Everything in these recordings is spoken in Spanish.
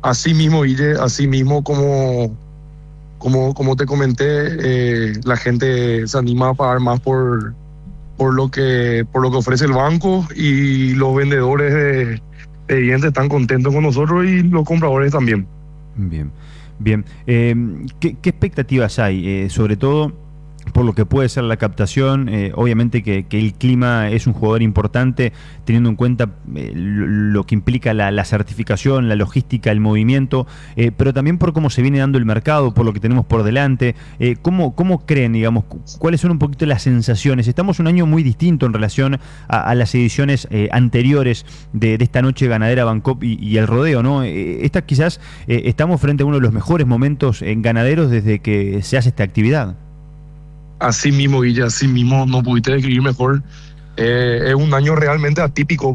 Así mismo, Guille, así mismo como te comenté, la gente se anima a pagar más por lo que ofrece el banco, y los vendedores de vivienda están contentos con nosotros y los compradores también. Bien, bien. ¿Qué expectativas hay? Sobre todo por lo que puede ser la captación. Obviamente que el clima es un jugador importante, teniendo en cuenta lo que implica la certificación, la logística, el movimiento, pero también por cómo se viene dando el mercado, por lo que tenemos por delante. ¿Cómo creen, digamos, cuáles son un poquito las sensaciones? Estamos un año muy distinto en relación a las ediciones anteriores de esta noche ganadera Bancop y el rodeo, ¿no? Esta quizás estamos frente a uno de los mejores momentos ganaderos desde que se hace esta actividad. Así mismo, Guilla, así mismo, no pudiste describir mejor. Es un año realmente atípico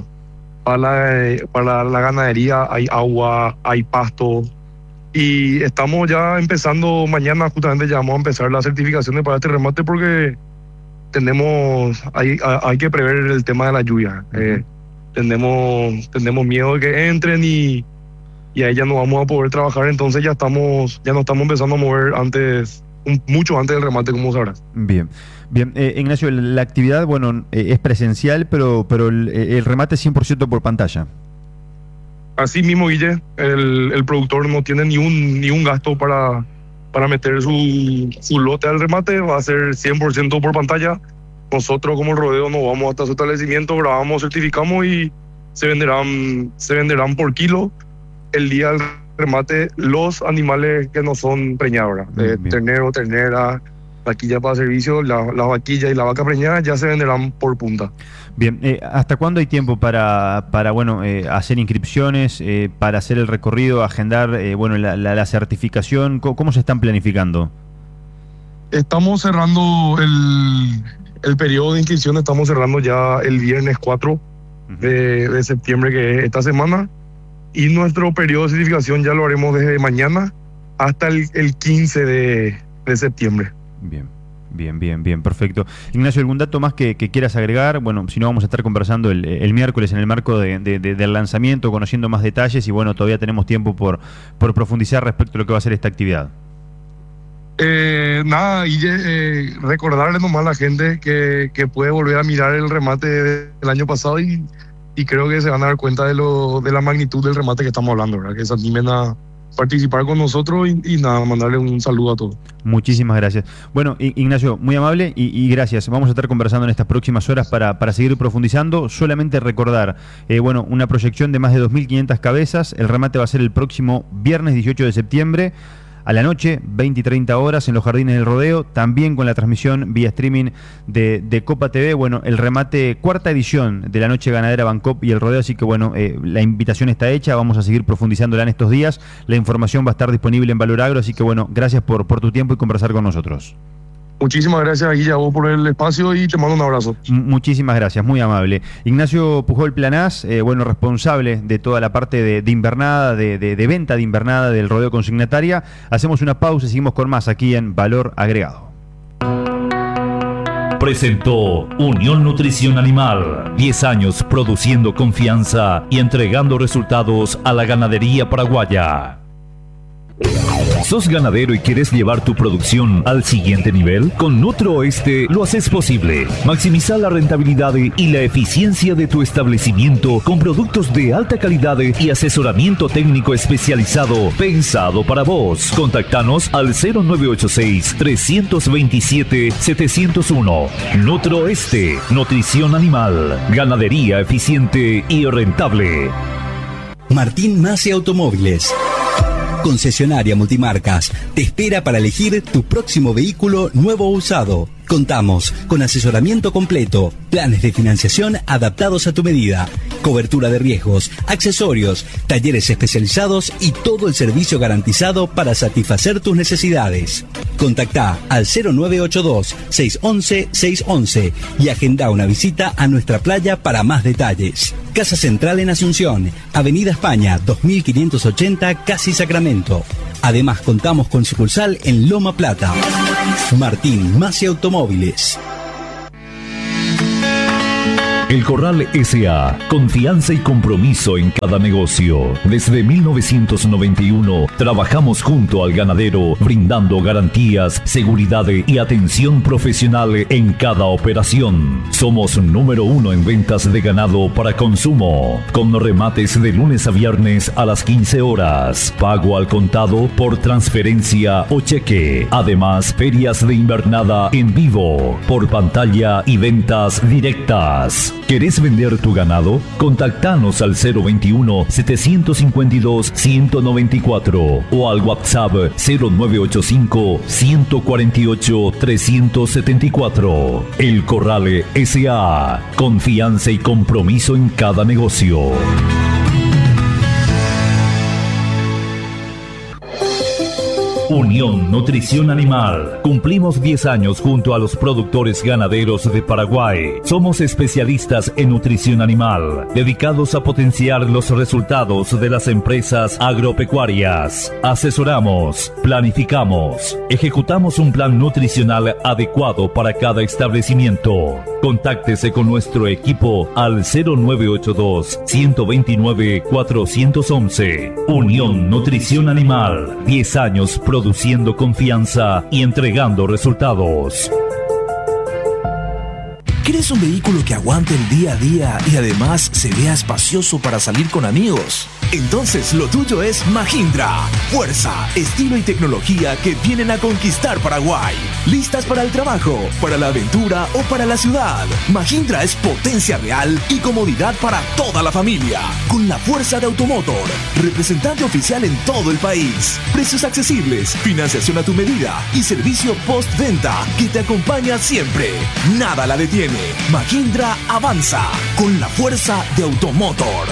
para la ganadería. Hay agua, hay pasto, y estamos ya empezando. Mañana justamente ya vamos a empezar las certificaciones para este remate, porque hay que prever el tema de la lluvia. Tenemos miedo de que entren y ahí ya no vamos a poder trabajar. Entonces ya nos estamos empezando a mover mucho antes del remate, como sabrás. Bien, bien. Ignacio, la actividad, bueno, es presencial, pero el remate es 100% por pantalla. Así mismo, Guille, el productor no tiene ni un gasto para meter su lote al remate. Va a ser 100% por pantalla. Nosotros, como el rodeo, nos vamos hasta su establecimiento, grabamos, certificamos y se venderán por kilo el día del remate los animales que no son preñadas, ternero, ternera, vaquilla para servicio. La vaquilla y la vaca preñada ya se venderán por punta. Bien, ¿hasta cuándo hay tiempo para hacer inscripciones, para hacer el recorrido, agendar la certificación? ¿Cómo se están planificando? Estamos cerrando el periodo de inscripción, estamos cerrando ya el viernes 4 de septiembre, que es esta semana. Y nuestro periodo de certificación ya lo haremos desde mañana hasta el 15 de septiembre. Bien, perfecto. Ignacio, ¿algún dato más que quieras agregar? Bueno, si no, vamos a estar conversando el miércoles en el marco del lanzamiento, conociendo más detalles, y bueno, todavía tenemos tiempo por profundizar respecto a lo que va a ser esta actividad. Nada, y recordarle nomás a la gente que puede volver a mirar el remate del año pasado, y creo que se van a dar cuenta de la magnitud del remate que estamos hablando, ¿verdad? Que se animen a participar con nosotros y nada, mandarle un saludo a todos. Muchísimas gracias. Bueno, Ignacio, muy amable y gracias. Vamos a estar conversando en estas próximas horas para seguir profundizando. Solamente recordar, una proyección de más de 2.500 cabezas. El remate va a ser el próximo viernes 18 de septiembre. A la noche, 20 y 30 horas, en los Jardines del Rodeo, también con la transmisión vía streaming de Copa TV. Bueno, el remate, cuarta edición de la Noche Ganadera Bancop y el Rodeo, así que la invitación está hecha, vamos a seguir profundizándola en estos días. La información va a estar disponible en Valor Agro, así que gracias por tu tiempo y conversar con nosotros. Muchísimas gracias, Guilla, vos por el espacio, y te mando un abrazo. Muchísimas gracias, muy amable. Ignacio Pujol Planás, responsable de toda la parte de invernada, de venta de invernada del rodeo consignataria. Hacemos una pausa y seguimos con más aquí en Valor Agregado. Presentó Unión Nutrición Animal. 10 años produciendo confianza y entregando resultados a la ganadería paraguaya. ¿Sos ganadero y quieres llevar tu producción al siguiente nivel? Con Nutrooeste lo haces posible. Maximiza la rentabilidad y la eficiencia de tu establecimiento con productos de alta calidad y asesoramiento técnico especializado pensado para vos. Contactanos al 0986-327-701. Nutrooeste, nutrición animal, ganadería eficiente y rentable. Martín Masi Automóviles, concesionaria multimarcas, te espera para elegir tu próximo vehículo nuevo o usado. Contamos con asesoramiento completo, planes de financiación adaptados a tu medida, cobertura de riesgos, accesorios, talleres especializados y todo el servicio garantizado para satisfacer tus necesidades. Contactá al 0982-611-611 y agenda una visita a nuestra playa para más detalles. Casa Central en Asunción, Avenida España 2580, Casi Sacramento. Además, contamos con sucursal en Loma Plata. Martín Masi Automóviles. El Corral S.A. Confianza y compromiso en cada negocio. Desde 1991 trabajamos junto al ganadero, brindando garantías, seguridad y atención profesional en cada operación. Somos número 1 en ventas de ganado para consumo, con remates de lunes a viernes a las 15 horas, pago al contado por transferencia o cheque. Además, ferias de invernada en vivo, por pantalla y ventas directas. ¿Querés vender tu ganado? Contactanos al 021-752-194 o al WhatsApp 0985-148-374. El Corral S.A. Confianza y compromiso en cada negocio. Unión Nutrición Animal. Cumplimos 10 años junto a los productores ganaderos de Paraguay. Somos especialistas en nutrición animal, dedicados a potenciar los resultados de las empresas agropecuarias. Asesoramos, planificamos, ejecutamos un plan nutricional adecuado para cada establecimiento. Contáctese con nuestro equipo al 0982-129-411. Unión Nutrición Animal. 10 años produciendo confianza y entregando resultados. ¿Quieres un vehículo que aguante el día a día y además se vea espacioso para salir con amigos? Entonces lo tuyo es Mahindra. Fuerza, estilo y tecnología que vienen a conquistar Paraguay. ¿Listas para el trabajo, para la aventura o para la ciudad? Mahindra es potencia real y comodidad para toda la familia. Con la fuerza de Automotor, representante oficial en todo el país. Precios accesibles, financiación a tu medida y servicio postventa que te acompaña siempre. Nada la detiene. Mahindra avanza con la fuerza de Automotor.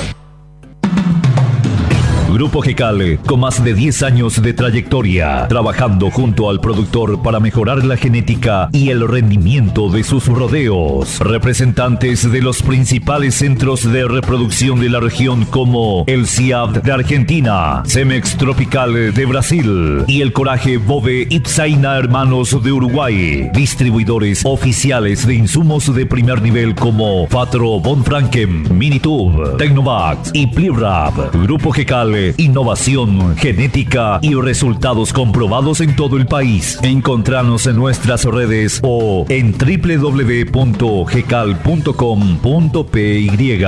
Grupo GECAL, con más de 10 años de trayectoria, trabajando junto al productor para mejorar la genética y el rendimiento de sus rodeos. Representantes de los principales centros de reproducción de la región como el CIAB de Argentina, Cemex Tropical de Brasil y el Coraje Bove Ipsaina Hermanos de Uruguay. Distribuidores oficiales de insumos de primer nivel como Fatro Von Franken, Minitube, Tecnovax y Plirap. Grupo GECAL, innovación, genética y resultados comprobados en todo el país. Encontranos en nuestras redes o en www.gecal.com.py.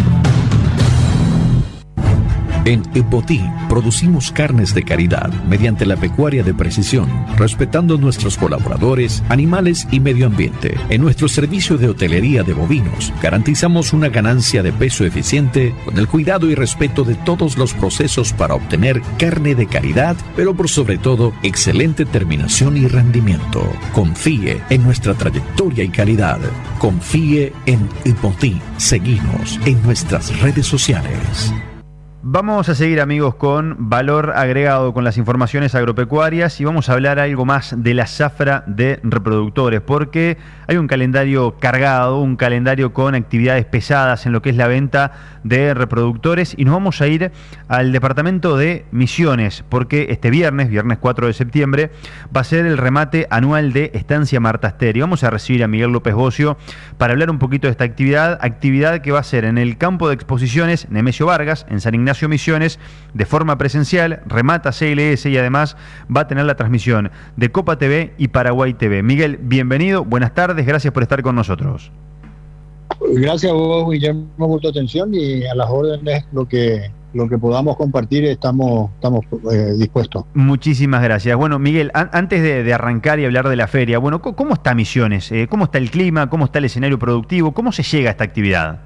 En Epotí producimos carnes de calidad mediante la pecuaria de precisión, respetando nuestros colaboradores, animales y medio ambiente. En nuestro servicio de hotelería de bovinos, garantizamos una ganancia de peso eficiente con el cuidado y respeto de todos los procesos para obtener carne de calidad, pero por sobre todo, excelente terminación y rendimiento. Confíe en nuestra trayectoria y calidad. Confíe en Epotí. Seguinos en nuestras redes sociales. Vamos a seguir, amigos, con valor agregado, con las informaciones agropecuarias, y vamos a hablar algo más de la zafra de reproductores, porque hay un calendario cargado, un calendario con actividades pesadas en lo que es la venta de reproductores, y nos vamos a ir al departamento de Misiones, porque este viernes 4 de septiembre, va a ser el remate anual de Estancia Marta Aster, y vamos a recibir a Miguel López Bocio para hablar un poquito de esta actividad que va a ser en el campo de exposiciones Nemesio Vargas, en San Ignacio Misiones, de forma presencial. Remata CLS y además va a tener la transmisión de Copa TV y Paraguay TV. Miguel, bienvenido, buenas tardes, gracias por estar con nosotros. Gracias a vos, Guillermo, por tu atención, y a las órdenes, lo que podamos compartir estamos dispuestos. Muchísimas gracias. Bueno, Miguel, antes de arrancar y hablar de la feria, bueno, ¿cómo está Misiones? ¿Cómo está el clima? ¿Cómo está el escenario productivo? ¿Cómo se llega a esta actividad?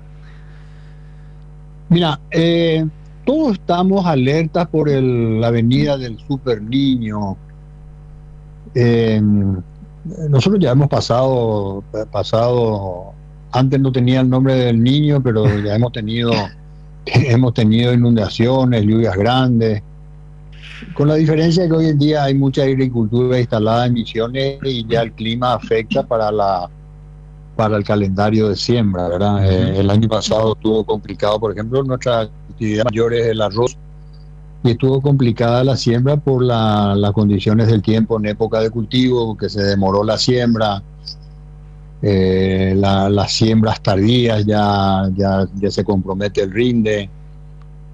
Mira, todos estamos alertas por la venida del Super Niño. Nosotros ya hemos pasado, antes no tenía el nombre del niño, pero ya hemos tenido inundaciones, lluvias grandes, con la diferencia de que hoy en día hay mucha agricultura instalada en Misiones y ya el clima afecta para el calendario de siembra, ¿verdad? El año pasado estuvo complicado, por ejemplo, nuestra actividad mayor es el arroz, y estuvo complicada la siembra por las condiciones del tiempo en época de cultivo, que se demoró la siembra. las siembras tardías ya se compromete el rinde.